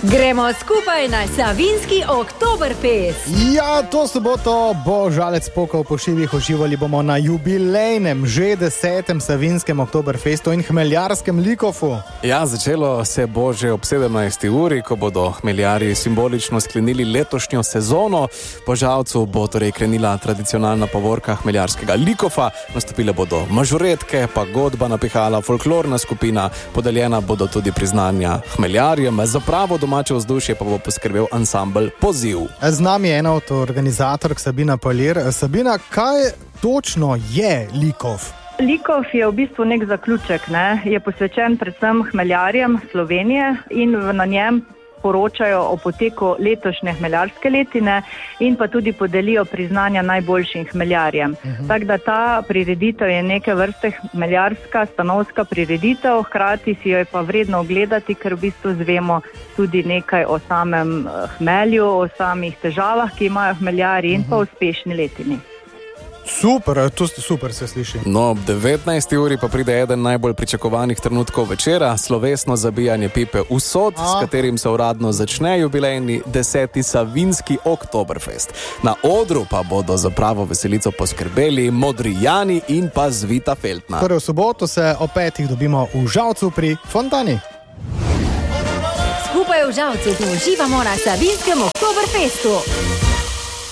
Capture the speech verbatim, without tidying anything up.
Gremo skupaj na Savinjski Oktoberfest. Ja, to soboto bo Žalec pokal po šivih. Uživali bomo na jubilejnem, že desetem Savinjskem Oktoberfestu in hmeljarskem Likofu. Ja, začelo se bo že ob sedemnajsti uri, ko bodo hmeljarji simbolično sklenili letošnjo sezono. Po Žalcu bo torej krenila tradicionalna povorka hmeljarskega Likofa. Nastopile bodo mažoretke, pa godba napihala, folklorna skupina, podeljena bodo tudi priznanja hmeljarjem. Za pravo domače vzdušje pa bo poskrbel ansambel Poziv. Z nami je ena od organizatork Sabina Palir. Sabina, kaj točno je Likov? Likov je v bistvu nek zaključek, ne? Je posvečen predvsem hmeljarjem Slovenije in na njem poročajo o poteku letošnje hmeljarske letine in pa tudi podelijo priznanja najboljšim hmeljarjem. Uh-huh. Tako da ta prireditev je neke vrste hmeljarska, stanovska prireditev, hkrati si jo je pa vredno ogledati, ker v bistvu zvemo tudi nekaj o samem hmelju, o samih težavah, ki imajo hmeljarji in uh-huh. pa uspešni letini. Super, to super se sliši. No, ob devetnajsti uri pa pride eden najbolj pričakovanih trenutkov večera, slovesno zabijanje pipe Usod, A. s katerim se uradno začne jubilejni deseti Savinjski Oktoberfest. Na odru pa bodo za pravo veselico poskrbeli Modrijani in pa Zvita Feltna. Torej v soboto se o petih dobimo v Žalcu pri Fontani. Skupaj v Žalcu uživamo na Savinjskem Oktoberfestu.